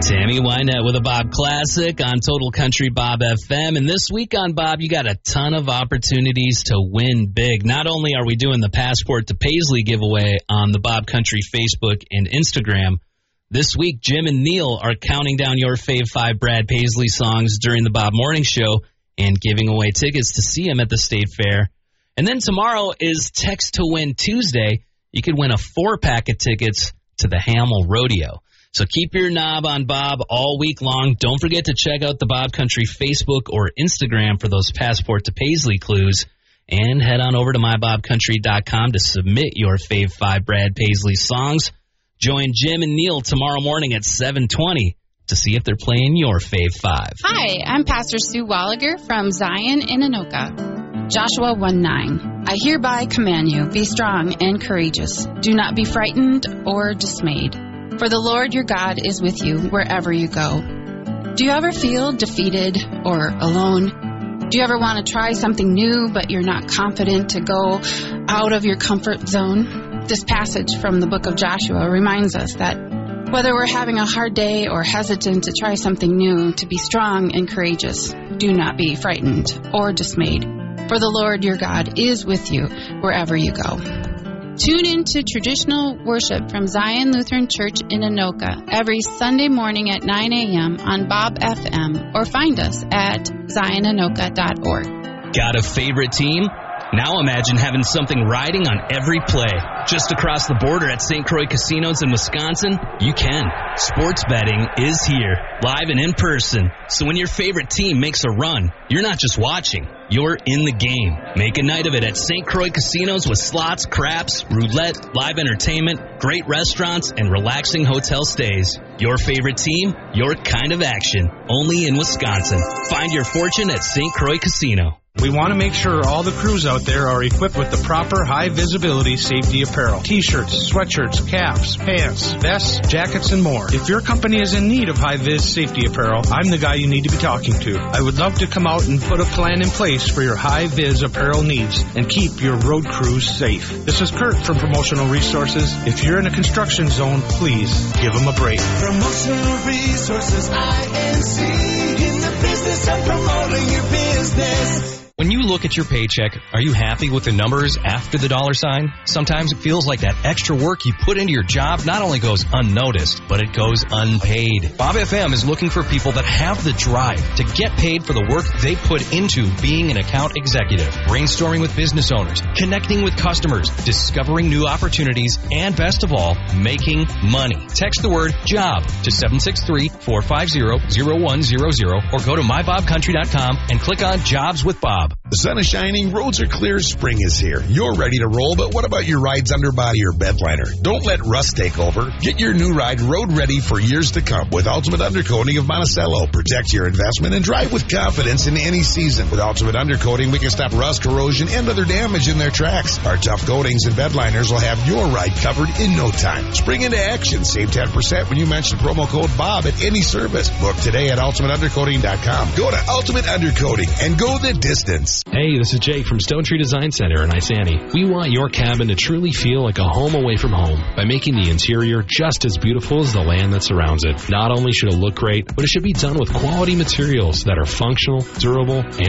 Tammy Wynette with a Bob Classic on Total Country Bob FM. And this week on Bob, you got a ton of opportunities to win big. Not only are we doing the Passport to Paisley giveaway on the Bob Country Facebook and Instagram, this week Jim and Neil are counting down your Fave 5 Brad Paisley songs during the Bob Morning Show and giving away tickets to see him at the State Fair. And then tomorrow is Text to Win Tuesday. You could win a 4-pack of tickets to the Hamel Rodeo. So keep your knob on Bob all week long. Don't forget to check out the Bob Country Facebook or Instagram for those Passport to Paisley clues. And head on over to mybobcountry.com to submit your Fave 5 Brad Paisley songs. Join Jim and Neil tomorrow morning at 7:20 to see if they're playing your Fave 5. Hi, I'm Pastor Sue Walliger from Zion in Anoka. Joshua 1:9. I hereby command you, be strong and courageous. Do not be frightened or dismayed. For the Lord your God is with you wherever you go. Do you ever feel defeated or alone? Do you ever want to try something new, but you're not confident to go out of your comfort zone? This passage from the book of Joshua reminds us that whether we're having a hard day or hesitant to try something new, to be strong and courageous, do not be frightened or dismayed. For the Lord your God is with you wherever you go. Tune in to traditional worship from Zion Lutheran Church in Anoka every Sunday morning at 9 a.m. on Bob FM or find us at zionanoka.org. Got a favorite team? Now imagine having something riding on every play. Just across the border at St. Croix Casinos in Wisconsin, you can. Sports betting is here, live and in person. So when your favorite team makes a run, you're not just watching, you're in the game. Make a night of it at St. Croix Casinos with slots, craps, roulette, live entertainment, great restaurants, and relaxing hotel stays. Your favorite team, your kind of action. Only in Wisconsin. Find your fortune at St. Croix Casino. We want to make sure all the crews out there are equipped with the proper high-visibility safety apparel. T-shirts, sweatshirts, caps, pants, vests, jackets, and more. If your company is in need of high-vis safety apparel, I'm the guy you need to be talking to. I would love to come out and put a plan in place for your high-vis apparel needs and keep your road crews safe. This is Kurt from Promotional Resources. If you're in a construction zone, please give them a break. Promotional Resources, INC, in the business of promoting your business. When you look at your paycheck, are you happy with the numbers after the dollar sign? Sometimes it feels like that extra work you put into your job not only goes unnoticed, but it goes unpaid. Bob FM is looking for people that have the drive to get paid for the work they put into being an account executive, brainstorming with business owners, connecting with customers, discovering new opportunities, and best of all, making money. Text the word JOB to 763-450-0100 or go to mybobcountry.com and click on Jobs with Bob. The sun is shining, roads are clear, spring is here. You're ready to roll, but what about your ride's underbody or bed liner? Don't let rust take over. Get your new ride road ready for years to come with Ultimate Undercoating of Monticello. Protect your investment and drive with confidence in any season. With Ultimate Undercoating, we can stop rust, corrosion, and other damage in their tracks. Our tough coatings and bed liners will have your ride covered in no time. Spring into action. Save 10% when you mention promo code BOB at any service. Book today at ultimateundercoating.com. Go to Ultimate Undercoating and go the distance. Hey, this is Jake from Stone Tree Design Center in Isani. We want your cabin to truly feel like a home away from home by making the interior just as beautiful as the land that surrounds it. Not only should it look great, but it should be done with quality materials that are functional, durable, and